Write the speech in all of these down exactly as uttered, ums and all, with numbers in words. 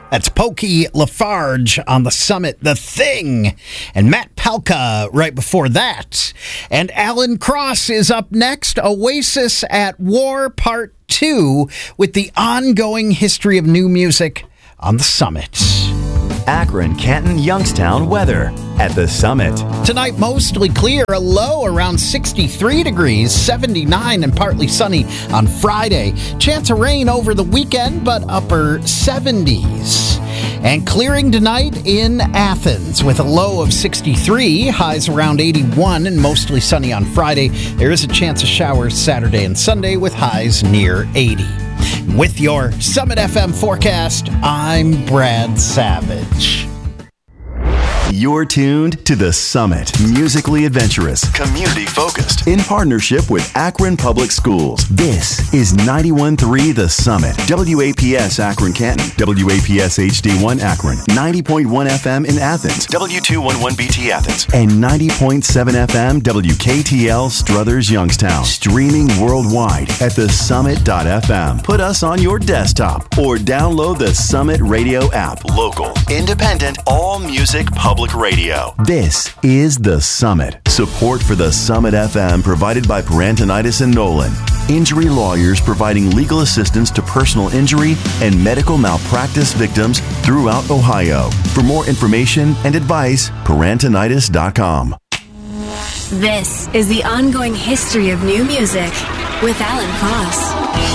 That's Pokey Lafarge on the Summit, The Thing. And Matt Palka right before that. And Alan Cross is up next, Oasis at War Part two, with the ongoing history of new music on the Summit. Akron, Canton, Youngstown weather at the Summit. Tonight, mostly clear, a low around sixty-three degrees, seventy-nine and partly sunny on Friday. Chance of rain over the weekend, but upper seventies. And clearing tonight in Athens with a low of sixty-three, highs around eighty-one and mostly sunny on Friday. There is a chance of showers Saturday and Sunday with highs near eighty. With your Summit F M forecast, I'm Brad Savage. You're tuned to The Summit. Musically adventurous, community-focused, in partnership with Akron Public Schools. This is ninety-one point three The Summit. W A P S Akron Canton. W A P S H D one Akron. ninety point one F M in Athens. W two eleven B T Athens. And ninety point seven F M W K T L Struthers Youngstown. Streaming worldwide at the summit dot f m. Put us on your desktop or download the Summit Radio app. Local, independent, all music public radio. This is The Summit. Support for the Summit F M provided by Parantonitis and Nolan. Injury lawyers providing legal assistance to personal injury and medical malpractice victims throughout Ohio. For more information and advice, parantonitis dot com. This is the ongoing history of new music with Alan Cross.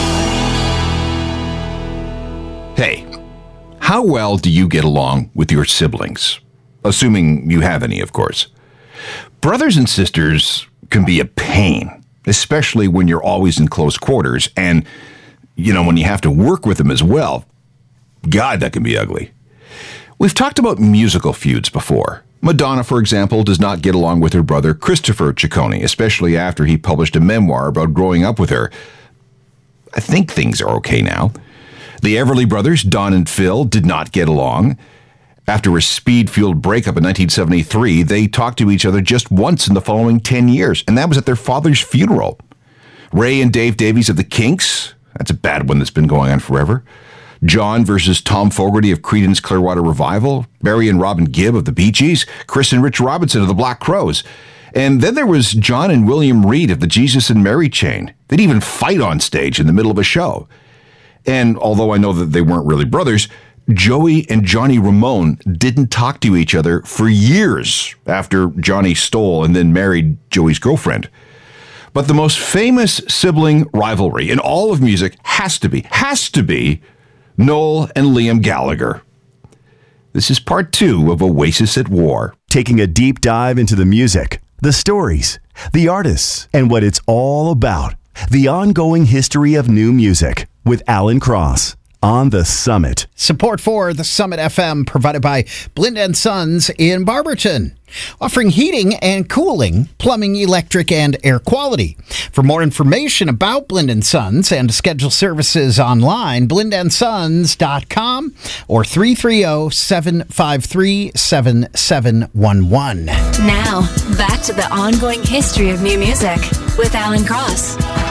Hey, how well do you get along with your siblings? Assuming you have any, of course. Brothers and sisters can be a pain, especially when you're always in close quarters and, you know, when you have to work with them as well. God, that can be ugly. We've talked about musical feuds before. Madonna, for example, does not get along with her brother Christopher Ciccone, especially after he published a memoir about growing up with her. I think things are okay now. The Everly Brothers, Don and Phil, did not get along. After a speed-fueled breakup in nineteen seventy-three, they talked to each other just once in the following ten years, and that was at their father's funeral. Ray and Dave Davies of the Kinks, that's a bad one that's been going on forever. John versus Tom Fogerty of Creedence Clearwater Revival. Barry and Robin Gibb of the Bee Gees. Chris and Rich Robinson of the Black Crowes. And then there was John and William Reed of the Jesus and Mary chain. They'd even fight on stage in the middle of a show. And although I know that they weren't really brothers, Joey and Johnny Ramone didn't talk to each other for years after Johnny stole and then married Joey's girlfriend. But the most famous sibling rivalry in all of music has to be, has to be Noel and Liam Gallagher. This is part two of Oasis at War. Taking a deep dive into the music, the stories, the artists, and what it's all about. The ongoing history of new music with Alan Cross. On the Summit. Support for the Summit F M provided by Blind and Sons in Barberton, offering heating and cooling, plumbing, electric, and air quality. For more information about Blind and Sons and to schedule services online, blind and sons dot com or three three zero, seven five three, seven seven one one. Now, back to the ongoing history of new music with Alan Cross.